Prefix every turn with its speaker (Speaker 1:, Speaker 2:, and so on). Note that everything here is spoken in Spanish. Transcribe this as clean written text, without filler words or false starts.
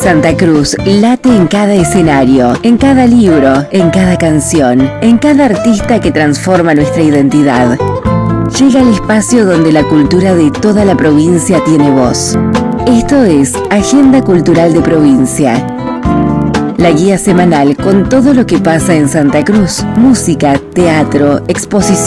Speaker 1: Santa Cruz late en cada escenario, en cada libro, en cada canción, en cada artista que transforma nuestra identidad. Llega el espacio donde la cultura de toda la provincia tiene voz. Esto es Agenda Cultural de Provincia. La guía semanal con todo lo que pasa en Santa Cruz: música, teatro, exposición.